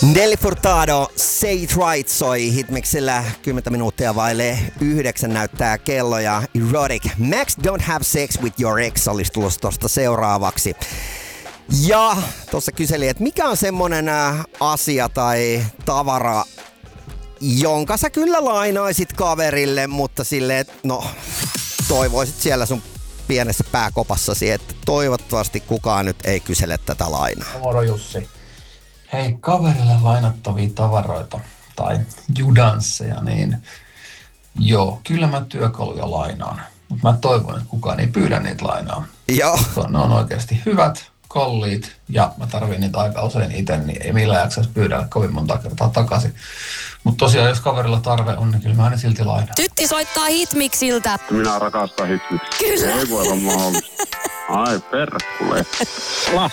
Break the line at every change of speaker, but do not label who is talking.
Nelly Furtado, Say It Right soi Hitmixillä 10 minuuttia vaille 9 näyttää kello ja Erotic. Max Don't Have Sex With Your Ex olisi tulossa tosta seuraavaksi. Ja tuossa kyselin, että mikä on semmonen asia tai tavara, jonka sä kyllä lainaisit kaverille, mutta silleen, että no toivoisit siellä sun pienessä pääkopassasi, että toivottavasti kukaan nyt ei kysele tätä lainaa.
Moro Jussi. Hei, kaverille lainattavia tavaroita tai judansseja, niin joo, kyllä mä työkaluja lainaan. Mutta mä toivon, että kukaan ei pyydä niitä lainaa.
Joo.
Ne on oikeasti hyvät, kalliit ja mä tarvin niitä aika usein itse, niin ei millään jaksaisi pyydellä kovin monta kertaa takaisin. Mutta tosiaan, jos kaverilla tarve on, niin kyllä mä aina silti lainaan.
Tytti soittaa Hitmixiltä.
Minä rakastan Hitmixia.
Kyllä.
Ei voi olla mahdollista. Ai perkkule.